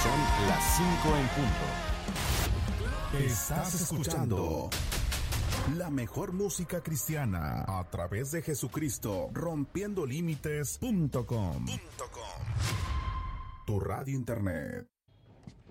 Son las 5 en punto. Estás escuchando la mejor música cristiana a través de Jesucristo, rompiendolímites.com. Tu radio internet.